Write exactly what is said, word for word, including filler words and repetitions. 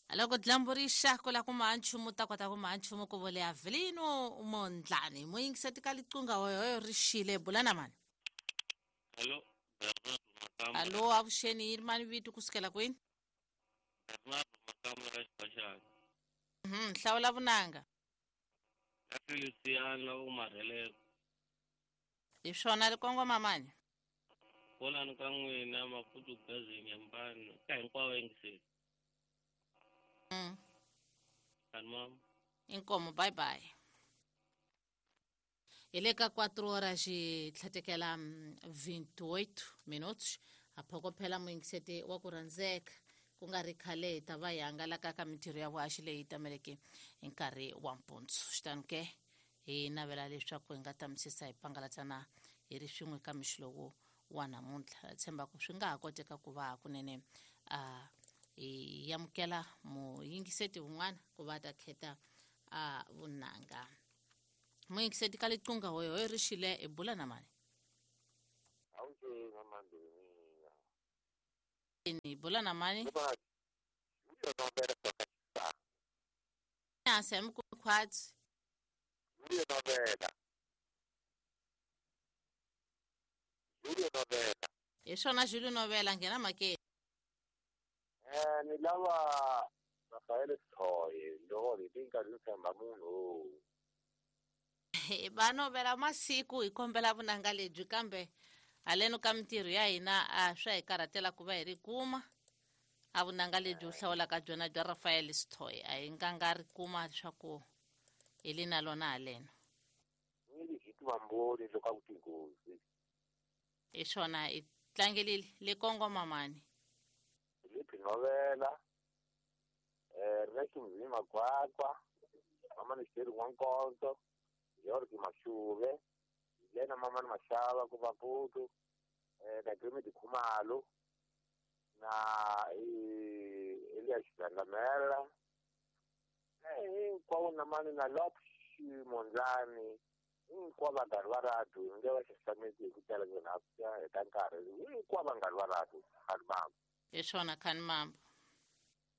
Aloko dlamburisha kola kumanchu mutakota kumanchu mukubole avelino umondlani muyingiseti kalicunga hoyo rishile bulana mani. Hello, Bernardo Makamba. Allo avusheni irmani vitu kusikela kwini. Bernardo Makamba Rashbashani. Mhm, hlawula vunanga. Feliciano Umareleko. Ishona likongo mamani. Kola nkangwina mafutu kazi nyambani. Ka hinkwawo yingiseti. Mm. Kanmam. Inkomo bye bye. Ileka quatro horas de tlatekela vinte e oito minutos. Apoko phela muyingiseti wa kuranzeka ku nga ri khale ta va yangalaka ka mitirho ya vuhaxi leyi tameleke hi nkarhi wa mpundzu xitanu ke hi navela leswaku hi nga tamisisa hi pangalatsana hi ri swin'we ka mixlovo wa namuntlha tshemba ku swi nga ha koteka ku va kunene a hi yamukela muyingiseti wun'wana ku va ta kheta a vunanga muyingiseti ka licunga hoyo hoyo rixile i bula na mani Aunque mamá de niña. ni bula na mani Lupa, Julio Novela toca chipá. hasi ya mikukhwatsi Julio Novela. Julio Novela. hi swona Julio Novela nghena makeni Eh, ni lava Rafael Stoye. Loko ni tinka ni tshemba munhu. va novela masiku hi kombela vunanga lebyi kambe haleno ka mitirho ya hina a swa hi karhatela ku va hi ri kuma a vunanga lebyi u hlawulaka byona bya Rafael Stoy a hi nga nga ri kuma leswaku hi le na lona haleno Ni li hitu vamboni loko a ku tinghozi. hi swona hi tlangelile le kongoma mani Lipi Novela. Eh, Reki Mzima Kwakwa. Mama ni Sheri Wankonto. Yorgi Mashuve. Lena mama ni Mashava ku Maputo. Eh, na Grimi di Khumalo. Na eh, Elias Dandamela. Eh, hinkwavo na mani na Lopshi Monzani. Hinkwavo vanghani va ratu hi nge va xihlameti hi ku tala ngena eka nkarhi hinkwavo vanghani va ratu khani mama hi swona khani mambo